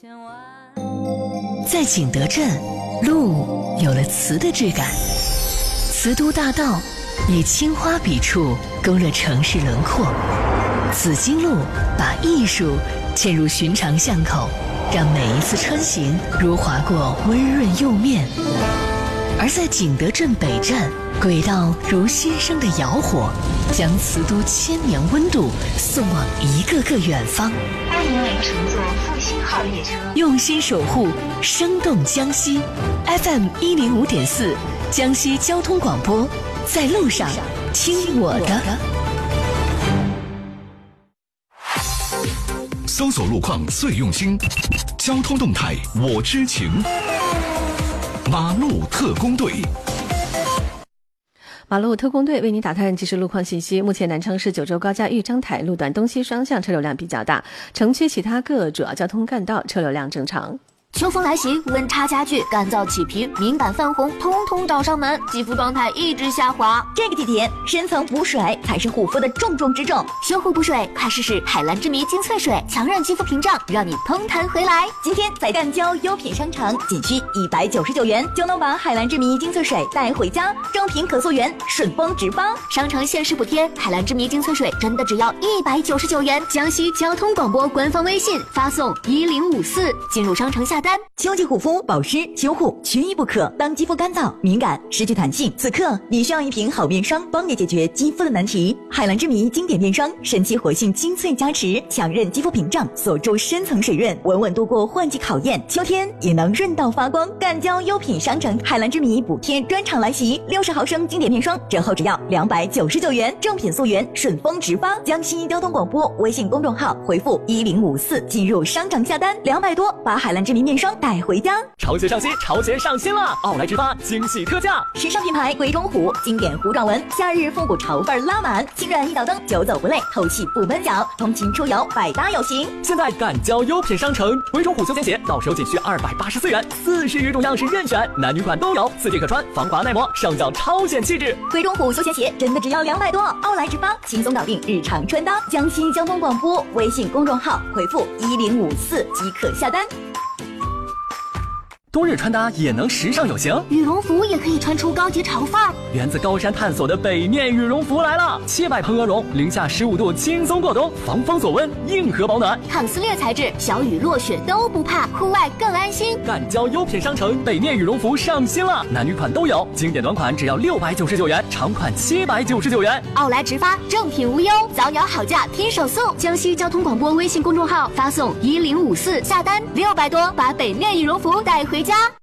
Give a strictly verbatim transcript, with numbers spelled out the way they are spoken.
在景德镇，路有了瓷的质感，瓷都大道以青花笔触勾勒城市轮廓，紫金路把艺术嵌入寻常巷口，让每一次穿行如划过温润釉面。而在景德镇北站，轨道如新生的窑火，将瓷都千年温度送往一个个远方。 欢迎您乘坐复兴号列车， 用心守护生动江西。 F M 一零五点四，江西交通广播，在路上听我的。 搜索路况最用心，交通动态我知情。马路特工队， 马路特工队为您打探即时路况信息。目前南昌市九州高架豫章台路段东西双向车流量比较大，城区其他各主要交通干道车流量正常。 秋风来袭，温差加剧，干燥起皮、敏感泛红，通通找上门，肌肤状态一直下滑。 这个季节，深层补水才是护肤的重中之重。 修护补水，快试试海蓝之谜精粹水，强韧肌肤屏障，让你嘭弹回来。 今天在赣胶优品商城，仅需一百九十九元就能把海蓝之谜精粹水带回家，正品可溯源，顺丰直发。 商城限时补贴，海蓝之谜精粹水真的只要一百九十九元。江西交通广播官方微信发送一零五四，进入商城下单。 秋季护肤、保湿、修护缺一不可。当肌肤干燥、敏感、失去弹性，此刻你需要一瓶好面霜，帮你解决肌肤的难题。海蓝之谜经典面霜，神奇活性精粹加持，强韧肌肤屏障，锁住深层水润，稳稳度过换季考验。秋天也能润到发光。赣胶优品商城海蓝之谜补贴专场来袭，六十毫升经典面霜折后只要两百九十九元，正品溯源，顺丰直发。江西交通广播微信公众号回复一零五四进入商场下单，两百多把海蓝之谜面霜带回家。 潮鞋上新，潮鞋上新了！奥莱直发惊喜特价， 时尚品牌鬼冢虎经典糊状纹，夏日复古潮范拉满，轻软一脚蹬，久走不累，透气不闷脚，通勤出游百搭有型。 现在赣胶优品商城，鬼冢虎休闲鞋到手仅需二百八十四元，四十余种样式任选，男女款都有，四季可穿，防滑耐磨，上脚超显气质。 鬼冢虎休闲鞋真的只要两百多，奥莱直发轻松搞定日常穿搭。江西交通广播微信公众号回复一零五四即可下单。 冬日穿搭也能时尚有型， 羽绒服也可以穿出高级潮范儿。 源自高山探索的北面羽绒服来了，切百蓬鹅绒，零下十五度轻松过冬，防风锁温，硬核保暖， 抗撕裂材质，小雨落雪都不怕，户外更安心。 赣胶优品商城北面羽绒服上新了，男女款都有，经典短款只要六百九十九元，长款七百九十九元。 奥莱直发，正品无忧，早鸟好价听手速。江西交通广播微信公众号发送一零五四下单，六百多把北面羽绒服带回家。